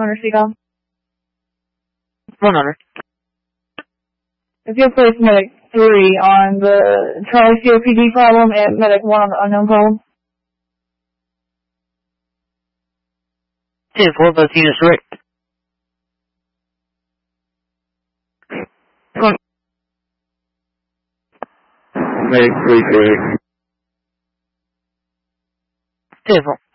100 CCOM. 100. If you'll place Medic 3 on the Charlie COPD problem and Medic 1 on the unknown problem. 10-4, both units direct. Medic 3 correct. 10-4.